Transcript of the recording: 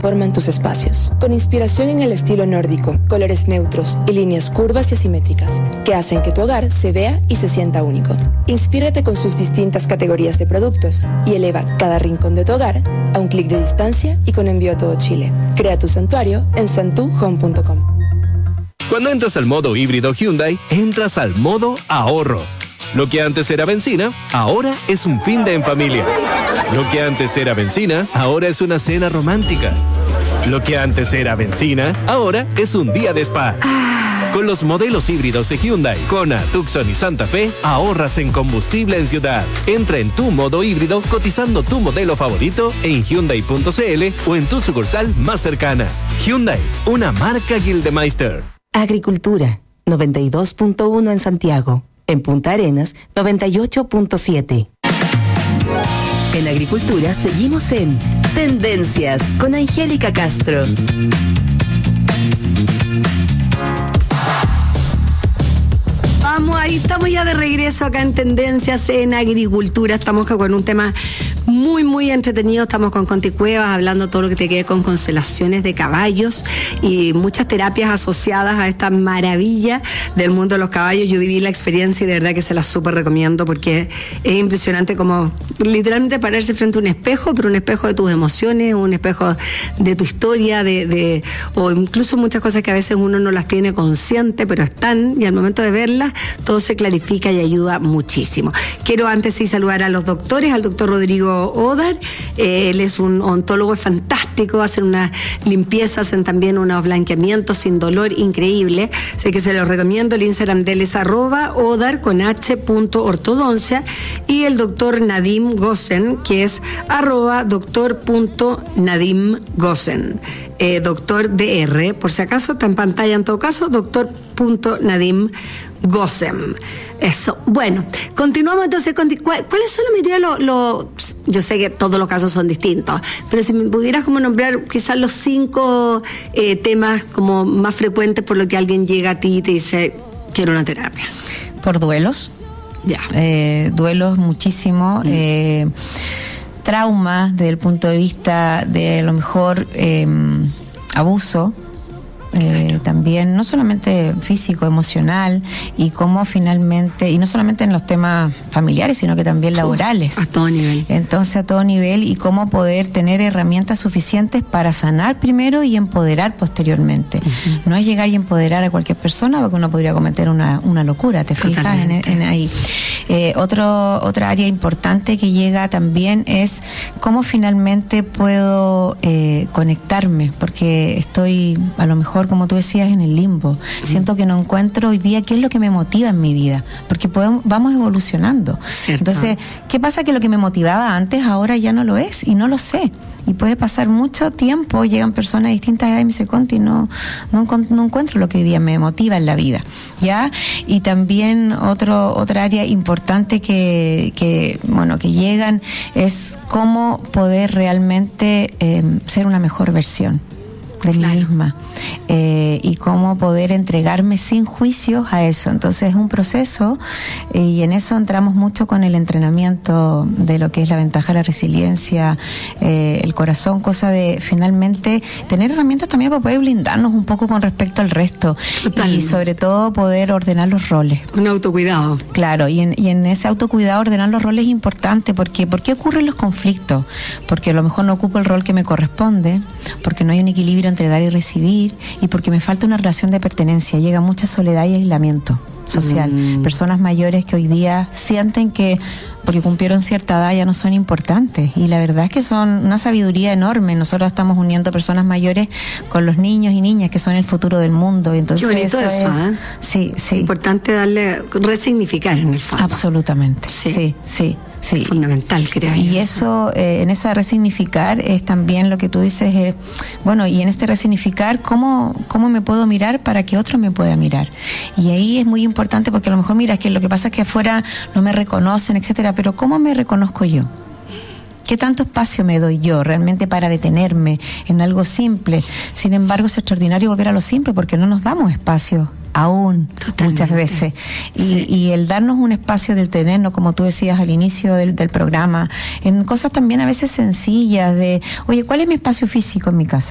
transforman tus espacios. Con inspiración en el estilo nórdico, colores neutros y líneas curvas y asimétricas, que hacen que tu hogar se vea y se sienta único. Inspírate con sus distintas categorías de productos y eleva cada rincón de tu hogar a un clic de distancia y con envío a todo Chile. Crea tu santuario en santuhome.com. Cuando entras al modo híbrido Hyundai, entras al modo ahorro. Lo que antes era benzina, ahora es un fin de en familia. Lo que antes era benzina, ahora es una cena romántica. Lo que antes era benzina, ahora es un día de spa. Con los modelos híbridos de Hyundai, Kona, Tucson y Santa Fe, ahorras en combustible en ciudad. Entra en tu modo híbrido cotizando tu modelo favorito en Hyundai.cl o en tu sucursal más cercana. Hyundai, una marca Gildemeister. Agricultura, 92.1 en Santiago. En Punta Arenas, 98.7. En Agricultura seguimos en Tendencias con Angélica Castro. Vamos, ahí estamos ya de regreso acá en Tendencias en Agricultura. Estamos con un tema muy entretenido. Estamos con Conti Cuevas hablando todo lo que te quede con constelaciones de caballos y muchas terapias asociadas a esta maravilla del mundo de los caballos. Yo viví la experiencia y de verdad que se la súper recomiendo porque es impresionante como literalmente pararse frente a un espejo, pero un espejo de tus emociones, un espejo de tu historia, o incluso muchas cosas que a veces uno no las tiene consciente, pero están, y al momento de verlas todo se clarifica y ayuda muchísimo. Quiero antes sí saludar a los doctores, al doctor Rodrigo Odar. Él es un ontólogo fantástico, hacen unas limpiezas, hacen también unos blanqueamientos sin dolor increíble, así que se los recomiendo. El Instagram de él es @odar con h.ortodoncia, y el doctor Nadim Gosen, que es @doctor.nadimgosen, doctor DR, por si acaso está en pantalla en todo caso, doctor.nadim Gosen. Eso. Bueno, continuamos entonces con ¿cuáles son la mayoría yo sé que todos los casos son distintos, pero si me pudieras como nombrar quizás los 5 temas como más frecuentes por lo que alguien llega a ti y te dice quiero una terapia. Por duelos. Ya. Duelos muchísimo. Traumas desde el punto de vista de a lo mejor abuso. Claro. También, no solamente físico, emocional, y cómo finalmente, y no solamente en los temas familiares, sino que también laborales. A todo nivel. Entonces, a todo nivel, y cómo poder tener herramientas suficientes para sanar primero y empoderar posteriormente. Uh-huh. No es llegar y empoderar a cualquier persona, porque uno podría cometer una locura, ¿te fijas en ahí? Otra área importante que llega también es cómo finalmente puedo conectarme, porque estoy, a lo mejor, como tú decías, en el limbo. Siento que no encuentro hoy día qué es lo que me motiva en mi vida, porque vamos evolucionando. Cierto. Entonces, ¿qué pasa? Que lo que me motivaba antes ahora ya no lo es, y no lo sé. Y puede pasar mucho tiempo, llegan personas de distintas edades y me dicen, Conti, no encuentro lo que hoy día me motiva en la vida, ¿ya? Y también otra área importante que llegan es cómo poder realmente ser una mejor versión de mí misma, y cómo poder entregarme sin juicios a eso. Entonces es un proceso, y en eso entramos mucho con el entrenamiento de lo que es la ventaja de la resiliencia, el corazón, cosa de finalmente tener herramientas también para poder blindarnos un poco con respecto al resto. Totalmente. Y sobre todo poder ordenar los roles. Un autocuidado. Claro, y en ese autocuidado ordenar los roles es importante, porque ¿por qué ocurren los conflictos? Porque a lo mejor no ocupo el rol que me corresponde, porque no hay un equilibrio entre dar y recibir, y porque me falta una relación de pertenencia. Llega mucha soledad y aislamiento social. Personas mayores que hoy día sienten que porque cumplieron cierta edad ya no son importantes, y la verdad es que son una sabiduría enorme. Nosotros estamos uniendo personas mayores con los niños y niñas que son el futuro del mundo, y entonces qué bonito eso, ¿eh? Sí. Importante resignificar en el fondo. Absolutamente. Sí. Fundamental, creo yo. Y eso, en esa resignificar es también lo que tú dices, y en este resignificar, ¿cómo me puedo mirar para que otro me pueda mirar? Y ahí es muy importante, porque a lo mejor, mira, es que lo que pasa es que afuera no me reconocen, etcétera, pero ¿cómo me reconozco yo? ¿Qué tanto espacio me doy yo realmente para detenerme en algo simple? Sin embargo, es extraordinario volver a lo simple, porque no nos damos espacio aún. Totalmente. Muchas veces. Y el darnos un espacio del tenernos, como tú decías al inicio del programa, en cosas también a veces sencillas de, oye, ¿cuál es mi espacio físico en mi casa?